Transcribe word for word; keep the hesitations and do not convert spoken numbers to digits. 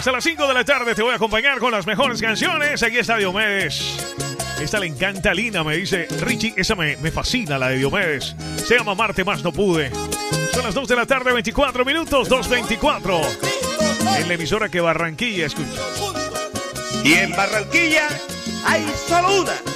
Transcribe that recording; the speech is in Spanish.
Hasta las cinco de la tarde te voy a acompañar con las mejores canciones. Aquí está Diomedes. Esta le encanta a Lina, me dice Richie. Esa me, me fascina, la de Diomedes. Se llama Marte Más No Pude. Son las dos de la tarde, veinticuatro minutos, dos veinticuatro. En la emisora que Barranquilla escucha. Y en Barranquilla hay solo una.